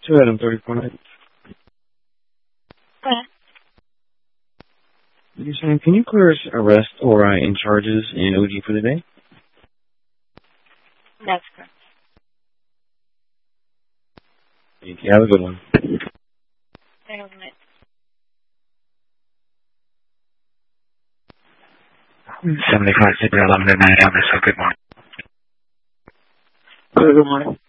Two Adam 34. You're saying, can you clear us arrest or in charges in OG for the day? That's correct. Thank you. Have a good one. 75 City 11 at 9 AM. Good morning. Good morning.